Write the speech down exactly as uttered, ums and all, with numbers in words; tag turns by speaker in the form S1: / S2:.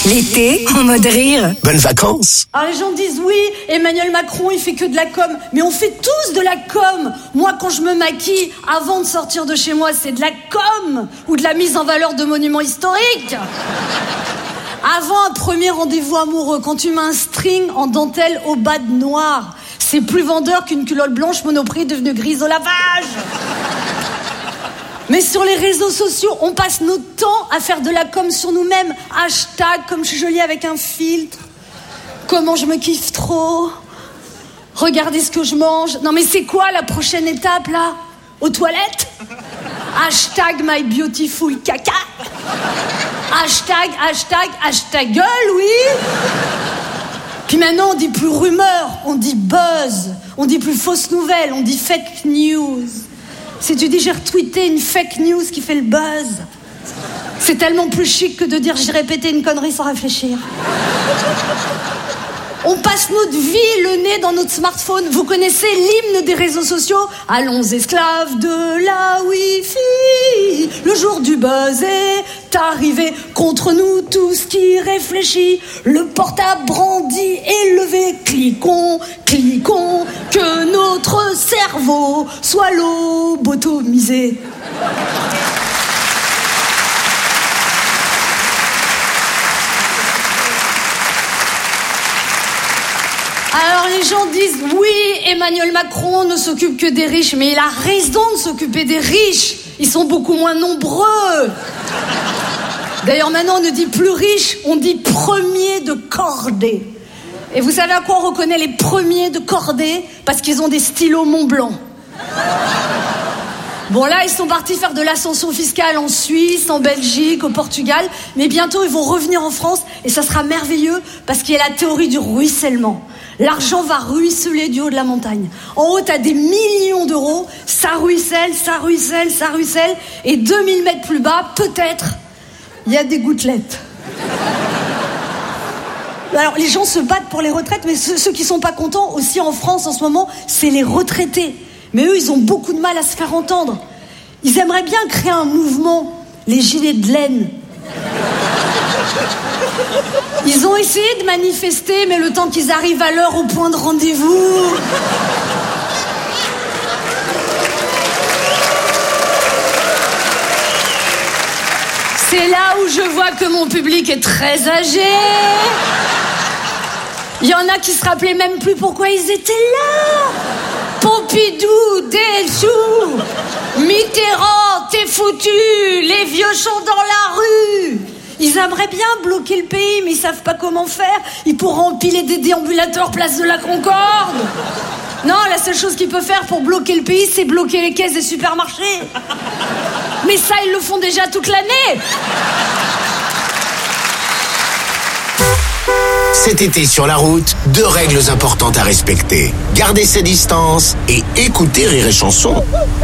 S1: L'été, en mode rire.
S2: Bonnes vacances.
S3: Alors les gens disent oui, Emmanuel Macron il fait que de la com. Mais on fait tous de la com. Moi quand je me maquille avant de sortir de chez moi, c'est de la com ou de la mise en valeur de monuments historiques. Avant un premier rendez-vous amoureux, quand tu mets un string en dentelle au bas de noir, c'est plus vendeur qu'une culotte blanche Monoprix devenue grise au lavage. Mais sur les réseaux sociaux, on passe notre temps à faire de la com sur nous-mêmes. Hashtag, comme je suis jolie avec un filtre. Comment je me kiffe trop. Regardez ce que je mange. Non mais c'est quoi la prochaine étape là? Aux toilettes? Hashtag my beautiful caca. Hashtag, hashtag, hashtag gueule, oui. Puis maintenant on dit plus rumeur, on dit buzz. On dit plus fausse nouvelle, on dit fake news. Si tu dis j'ai retweeté une fake news qui fait le buzz, c'est tellement plus chic que de dire j'ai répété une connerie sans réfléchir. On passe notre vie le nez dans notre smartphone. Vous connaissez l'hymne des réseaux sociaux? Allons esclaves de la Wi-Fi. Le jour du buzz est arrivé. Contre nous tous qui réfléchit. Le portable brandi et levé. Cliquons, cliquons, que notre cerveau soit lobotomisé. Alors les gens disent oui, Emmanuel Macron ne s'occupe que des riches, mais il a raison de s'occuper des riches. Ils sont beaucoup moins nombreux. D'ailleurs maintenant on ne dit plus riche, on dit premier de cordée. Et vous savez à quoi on reconnaît les premiers de cordée? Parce qu'ils ont des stylos Montblanc. Bon là ils sont partis faire de l'ascension fiscale en Suisse, en Belgique, au Portugal, mais bientôt ils vont revenir en France et ça sera merveilleux parce qu'il y a la théorie du ruissellement. L'argent va ruisseler du haut de la montagne. En haut, t'as des millions d'euros, ça ruisselle, ça ruisselle, ça ruisselle, et deux mille mètres plus bas, peut-être, il y a des gouttelettes. Alors, les gens se battent pour les retraites, mais ceux, ceux qui sont pas contents, aussi en France en ce moment, c'est les retraités. Mais eux, ils ont beaucoup de mal à se faire entendre. Ils aimeraient bien créer un mouvement, les gilets de laine. Ils ont essayé de manifester, mais le temps qu'ils arrivent à l'heure au point de rendez-vous... C'est là où je vois que mon public est très âgé. Il y en a qui se rappelaient même plus pourquoi ils étaient là. Pompidou, Delchou, Mitterrand, t'es foutu, les vieux sont dans la rue. Ils aimeraient bien bloquer le pays, mais ils savent pas comment faire. Ils pourront empiler des déambulateurs place de la Concorde. Non, la seule chose qu'ils peuvent faire pour bloquer le pays, c'est bloquer les caisses des supermarchés. Mais ça, ils le font déjà toute l'année.
S2: Cet été sur la route, deux règles importantes à respecter. Garder ses distances et écouter Rire et Chanson.